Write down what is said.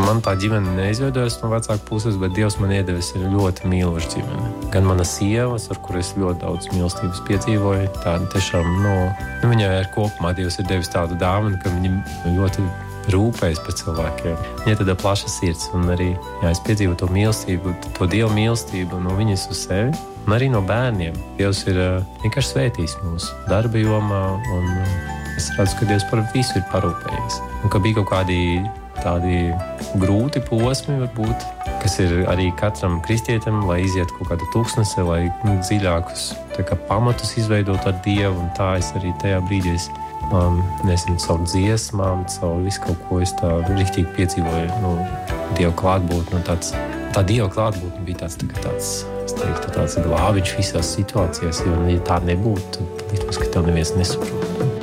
Man tā ģimene neizveidojas no vecāku puses, bet Dievs man iedevis ir ļoti mīloša ģimene. Gan mana sievas, ar kuru es ļoti daudz mīlestības piedzīvoju, tāda tiešām, viņai ar kopumā Dievs ir devis tādu dāvanu, ka viņa ļoti rūpējas par cilvēkiem. Viņai tāda plaša sirds, un arī, es piedzīvoju to mīlestību, to Dieva mīlestību no viņas uz sevi, un arī no bērniem. Dievs ir vienkārši svētījis mūsu darba jomā, un es redzu, ka Dievs par visu ir parūpējies. Un ka bija kaut kādi tādi grūti posmi, varbūt, kas ir arī katram kristietim, lai iziet kaut kādu tūkstnesi, lai dziļākus pamatus izveidot ar Dievu, un tā es arī tajā brīdī caur dziesmām, caur visu kaut ko es tā riktīgi piedzīvoju, Dieva klātbūtni, tā Dieva klātbūtne bija tāds glābiņš visās situācijās, jo, ja tā nebūtu, tad liktos, ka tev neviens nesaprot.